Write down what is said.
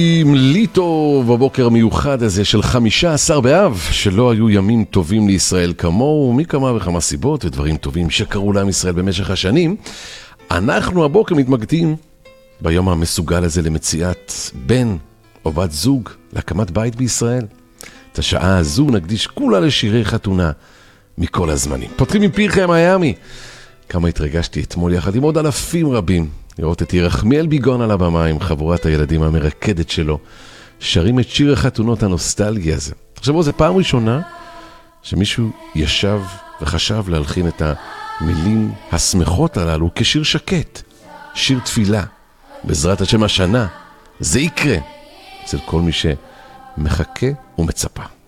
עם ליטו בבוקר המיוחד הזה של 15 באב, שלא היו ימים טובים לישראל כמוהו, מכמה וכמה סיבות ודברים טובים שקרו לעם ישראל במשך השנים. אנחנו הבוקר מתמקדים ביום המסוגל הזה למציאת בן או בת זוג להקמת בית בישראל. את השעה הזו נקדיש כולה לשירי חתונה מכל הזמנים. פותחים עם פירחי מיאמי. כמה התרגשתי אתמול יחד עם עוד אלפים רבים לראות את ירחמיאל ביגון על הבמה עם חבורת הילדים המרקדת שלו, שרים את שיר החתונות הנוסטלגי הזה. עכשיו, זו פעם ראשונה שמישהו ישב וחשב להלחין את המילים השמחות הללו כשיר שקט, שיר תפילה. בעזרת השם השנה זה יקרה אצל כל מי שמחכה ומצפה.